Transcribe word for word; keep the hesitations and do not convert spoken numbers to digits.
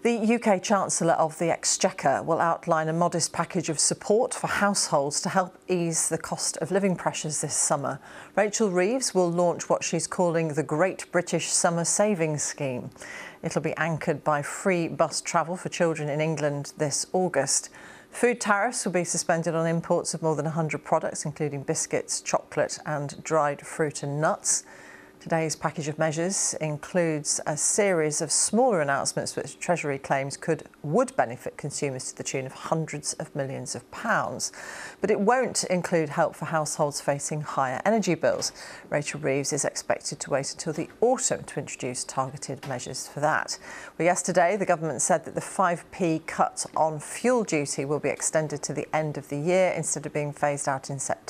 The U K Chancellor of the Exchequer will outline a modest package of support for households to help ease the cost of living pressures this summer. Rachel Reeves will launch what she's calling the Great British Summer Savings Scheme. It'll be anchored by free bus travel for children in England this August. Food tariffs will be suspended on imports of more than one hundred products, including biscuits, chocolate and dried fruit and nuts. Today's package of measures includes a series of smaller announcements which Treasury claims could would benefit consumers to the tune of hundreds of millions of pounds. But it won't include help for households facing higher energy bills. Rachel Reeves is expected to wait until the autumn to introduce targeted measures for that. Well, yesterday, the government said that the five p cut on fuel duty will be extended to the end of the year instead of being phased out in September.